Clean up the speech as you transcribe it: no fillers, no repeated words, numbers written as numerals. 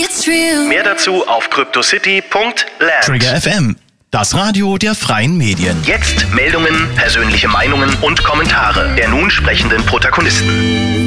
it's real. Mehr dazu auf cryptocity.land. Trigger FM, das Radio der freien Medien. Jetzt Meldungen, persönliche Meinungen und Kommentare der nun sprechenden Protagonisten.